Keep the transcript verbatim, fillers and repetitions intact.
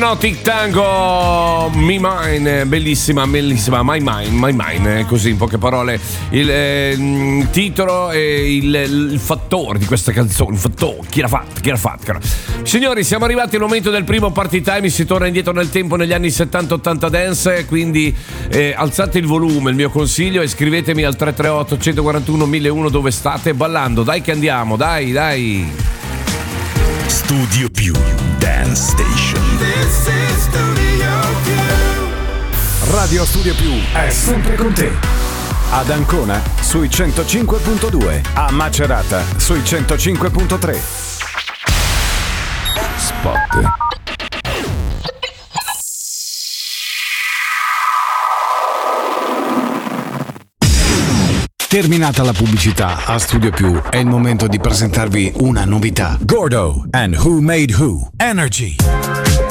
Hypnotic Tango, Me Mine, bellissima, bellissima, My Mine, My Mine, così in poche parole il eh, titolo e il, il fattore di questa canzone, il fattore, chi l'ha fatta, chi l'ha fatta. Signori, siamo arrivati al momento del primo party time, si torna indietro nel tempo negli anni settanta ottanta dance, quindi eh, alzate il volume, il mio consiglio, e scrivetemi al tre tre otto uno quattro uno mille uno dove state ballando, dai che andiamo, dai, dai. Studio Più Dance Station. This is Studio Più. Radio Studio Più è sempre con te. Ad Ancona sui centocinque punto due, a Macerata sui centocinque punto tre. Spot. Terminata la pubblicità, a Studio Più è il momento di presentarvi una novità. Gordo and Who Made Who. Energy.